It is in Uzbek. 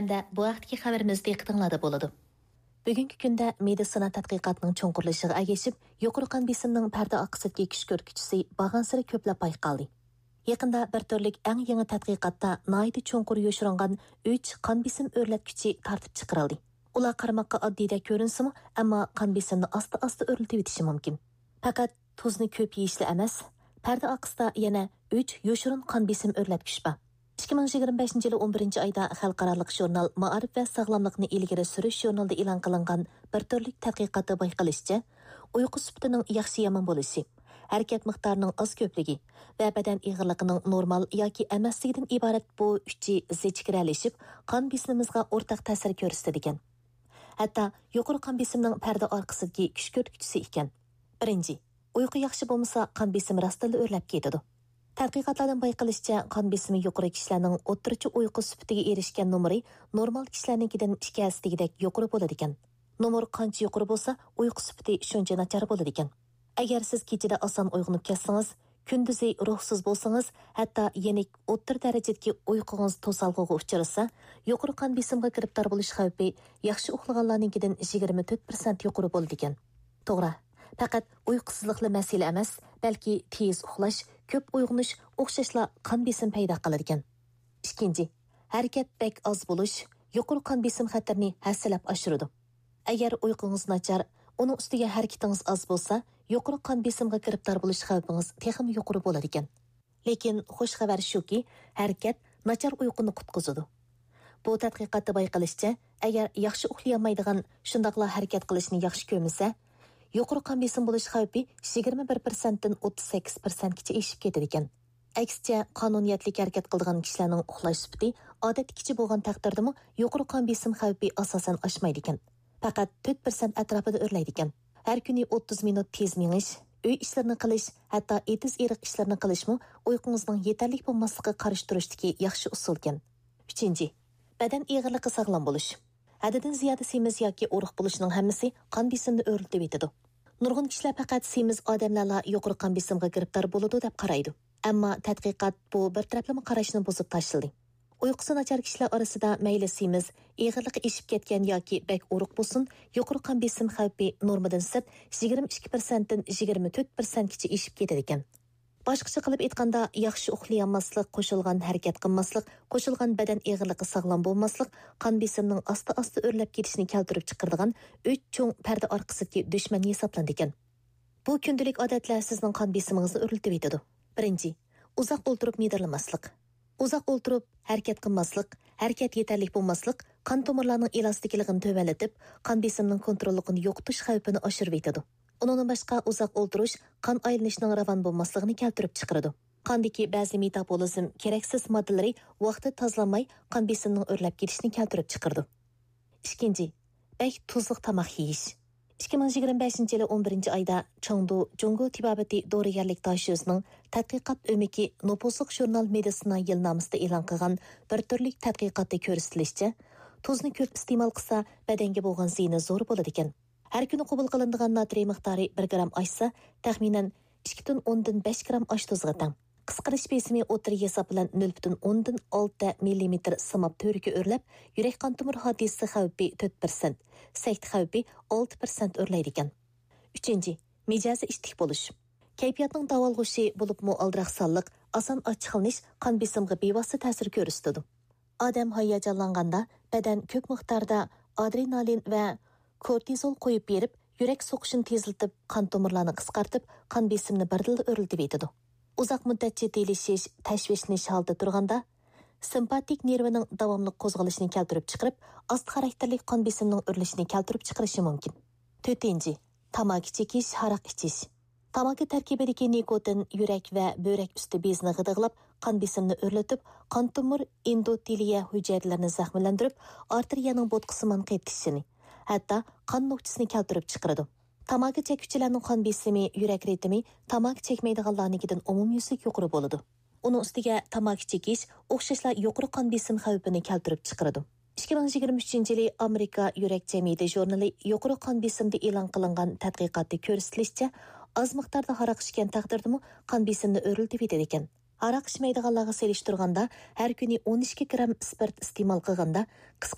Төвәндә bu vaqtki xabarimiz diqqətinizdə болады. Бүгінгі күнде медицина тадқиқатының чоңқырлышыға әгешіп, yuqori қан бесімінің пәрді ақысыдегі күш көрсеткіші бағансыры көпләп байқалды. Yaqında bir türlük eng yangi tadqiqotda naiti cho'nqur yo'shiringan 3 qon besim o'rlatkich tartib chiqarildi. Ular qarmoqqa oddiyda ko'rinsimi, ammo qon besimni asta-asta o'rlatib etishi mumkin. Faqat tuzni ko'p yeyishli emas, pәрді ақысida yana 3 yo'shirin qon besim o'rlatkich bor. 2025 yılı 11 ayda Xalqarалық jurnal Maarif və Sağlamlıqni ilgiri sürüş jurnalida e'lon qilingan bir turlik tadqiqotda bayqalishicha, uyqu sifatining yaxshi yomon bo'lishi, harakat miqdorining oz ko'pligi va badan ig'irligining normal yoki emasligidan iborat bu uchi zechkiralashib, qon besimimizga o'rtaq ta'sir ko'rsatadi ekan. Hatto yuqori qon besimning pәрді orqasidagi kuch ko'rsatkichi ekan. Birinchi, uyqu yaxshi bo'lmasa, qon besim rostdan o'rlab ketadi. Tadqiqotlardan bayqalishicha, qon besimi yuqori kishilarning o'rtacha uyqu sifatiga erishgan nomeri normal kishilarnikidan 2 hassagidek yuqori bo'ladi ekan. Nomer qancha yuqori bo'lsa, uyqu sifati shuncha nachar bo'ladi ekan. Agar siz kechada oson uyg'onib ketsangiz, kunduzi ruhsiz bo'lsangiz, hatto yenik o'rta darajadagi uyqungiz to'salg'iga uchrasa, yuqori qon besimga giribdor bo'lish xavfi yaxshi uxlaganlarnikidan 24% yuqori bo'ladi ekan. To'g'ri. Faqat uyqusizlikli masala emas, balki tez uxlash, ko'p uyg'onish o'xshashla qon besim paydo qilar ekan. Ikkinchi, harakat bek oz bo'lish yuqori qon besim xatarini hassalab oshiradi. Agar uyqungiz nachar, uning ustiga harakatingiz oz bo'lsa, yuqori qon besimga giribdor bo'lish xavfingiz texmi yuqori bo'lar ekan. Lekin xush xabar shuki, harakat nachar uyquni qutqizadi. Bu tadqiqotda bayqalishicha, agar yaxshi uxlayolmaydigan, shundaqla harakat qilishni yaxshi ko'rmasa, yuqori qon besim bo'lish xavfi 21% dan 38% gacha eshib ketadi ekan. Aksicha, qonuniyatli harakat qilgan kishilarning uxlash sifati odatdagicha bo'lgan taqdirdami yuqori qon besim xavfi asosan oshmaydi ekan. Faqat 4% atrofida o'rlaydi ekan. Har kuni 30 minut tez menish, uy ishlarini qilish, hatto etiz-eriq ishlarini qilishmi uyqungizning yetarli bo'lmasligiga qarshi turishdagi yaxshi usul ekan. 3. Badan ig'irligi sog'lom bo'lish. Haddidan ziyoda semiz yoki o'riq bo'lishining hammasi qon besimni o'rlatib etadi. Nurg'un kishilar faqat semiz odamlarla yuqori qon besimga giribdor bo'ladi deb qaraydi. Ammo tadqiqot bu bir taraflama qarashni buzib tashladi. Uyqusi nachar kishilar orasida mayli semiz, ig'irligi eshib ketgan yoki bek o'riq bo'lsin, yuqori qon besim xavfi normadan sirт 22% dan 24% gacha eshib ketadi ekan. Boshqacha qilib aytganda, yaxshi uxlayolmaslik, qo'shilgan harakat qilmaslik, qo'shilgan badan ig'irligi sog'lom bo'lmaslik, qon besimning asta-asta o'rlab ketishini keltirib chiqaradigan 3 cho'ng pәрді orqasidagi dushman hisoblandi ekan. Bu kundalik odatlar sizning qon besimingizni o'rlatib etadi. Birinchi, uzoq o'ltirib medirlamaslik. Uzoq o'ltirib harakat qilmaslik, harakat yetarli bo'lmaslik qon tomirlarining elastikligini tovanlatib, qon besimning kontrolligini yo'qotish xavfini oshirib etadi. Undan boshqa uzoq o'ltirish qon aylanishining ravon bo'lmasligini keltirib chiqaradi. Qondagi ba'zi metabolizm keraksiz moddalari vaqtida tozalanmay qon besimning o'rlab ketishini keltirib chiqardi. Ikkinchi, bek tuzliq tomoq yeyish. 2025 yılı 11 ayda Chengdu Jungo Tibabati Dorigarlik Taşıyozning tadqiqot o'miki Nopozliq jurnal Meditsina yilnomasida e'lon qilgan bir turlik tadqiqotda ko'rsatilishicha, tuzni ko'p iste'mol qilsa badanga bo'lgan ziyni zo'r bo'ladi ekan. Har kuni qabul qilinadigan natriy miqdori 1 gram oshsa, taxminan 2,10 dan 5 gram osh tuziga teng. Qisqarish besimi o'tir hisob bilan 0,10 dan 6 mm simab to'riga o'rlab, yurak qon tomir hodisasi xavfi 4%, sakt xavfi 6% o'rlaydi ekan. 3. Mijozi ishtik bo'lish. Kayfiyatning davolg'ushi bo'libmi aldiroq sonliq, oson ochiqlanish qon besimga bevosita ta'sir ko'rsatadi. Odam hayajonlanganda badan ko'p miqdorda adrenalin va kortizol qo'yib berib, yurak so'qishini tezlatib, qon tomirlarini qisqartib, qon besimni birdilla o'rlatib etadi. Uzoq muddat jiddilashish, tashvishlanish holda turganda, simpatik nervining davomli qo'zg'alishini keltirib chiqarib, ost xarakterli qon besimning o'rilishini keltirib chiqarishi mumkin. 4. Tamaki chekish, aroq ichish. Tamaki tarkibidagi nikotin yurak va böbrek usti bezni g'idig'lab, qon besimni o'rlatib, qon tomir endoteliya hujayralarini zaxmlantirib, arteriyaning bo'tqisimini qaytishini, hatto qon nuqtasini keltirib chiqaradi. Tamaki chekuvchilarning qon besimi, yurak ritmi tamaki chekmaydiganlarnikidan umumyuzlik yuqori bo'ladi. Uning ustiga tamaki chekish o'xshashla yuqori qon besim xavfini keltirib chiqaradi. 2023 yılı Amerika Yurak Jamiyati jurnali yuqori qon besimda e'lon qilingan tadqiqotda ko'rsatilishicha, az miqdorda aroq ichgan taqdirdami qon besimni o'rlatib etadi ekan. Aroq ichmaydiganlarga selishtirganda har kuni 12 gram spirt iste'mol qilganda qisqa